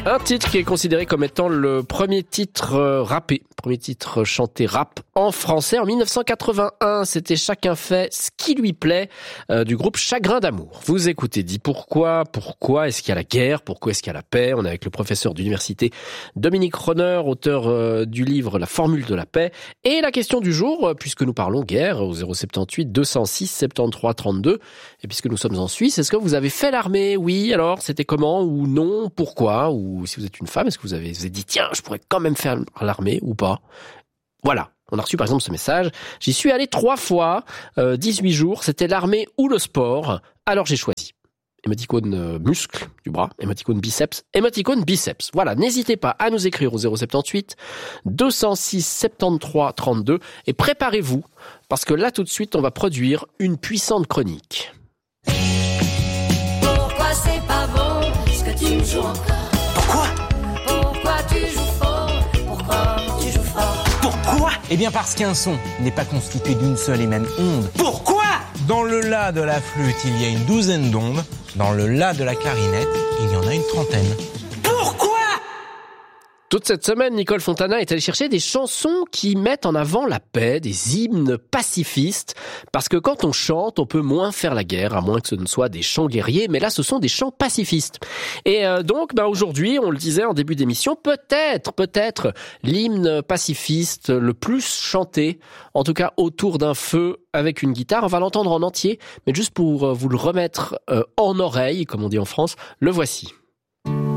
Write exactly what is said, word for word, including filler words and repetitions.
Un titre qui est considéré comme étant le premier titre euh, rappé, premier titre chanté rap en français en mille neuf cent quatre-vingt-un. C'était Chacun fait ce qui lui plaît euh, du groupe Chagrin d'amour. Vous écoutez Dis pourquoi, pourquoi est-ce qu'il y a la guerre, pourquoi est-ce qu'il y a la paix. On est avec le professeur d'université Dominique Ronner, auteur euh, du livre La formule de la paix. Et la question du jour, euh, puisque nous parlons guerre au zéro sept huit deux cent six soixante-treize trente-deux, et puisque nous sommes en Suisse, est-ce que vous avez fait l'armée? Oui, alors c'était comment ou non? Pourquoi? Ou si vous êtes une femme, est-ce que vous avez, vous avez dit tiens, je pourrais quand même faire l'armée ou pas? Voilà. On a reçu par exemple ce message. J'y suis allé trois fois, euh, dix-huit jours. C'était l'armée ou le sport. Alors j'ai choisi. Émoticône euh, muscle du bras, émoticône biceps, émoticône biceps. Voilà, n'hésitez pas à nous écrire au zéro sept huit deux cent six soixante-treize trente-deux et préparez-vous parce que là tout de suite on va produire une puissante chronique. Pourquoi c'est pas bon ce que tu joues encore? Pourquoi? Pourquoi tu joues fort? Pourquoi tu joues fort? Pourquoi? Eh bien parce qu'un son n'est pas constitué d'une seule et même onde. Pourquoi? Dans le la de la flûte, il y a une douzaine d'ondes. Dans le la de la clarinette, il y en a une trentaine. Pourquoi? Toute cette semaine, Nicole Fontana est allée chercher des chansons qui mettent en avant la paix, des hymnes pacifistes, parce que quand on chante, on peut moins faire la guerre, à moins que ce ne soit des chants guerriers, mais là ce sont des chants pacifistes. Et euh, donc bah, aujourd'hui, on le disait en début d'émission, peut-être, peut-être l'hymne pacifiste le plus chanté, en tout cas autour d'un feu avec une guitare, on va l'entendre en entier, mais juste pour euh, vous le remettre euh, en oreille, comme on dit en France, le voici.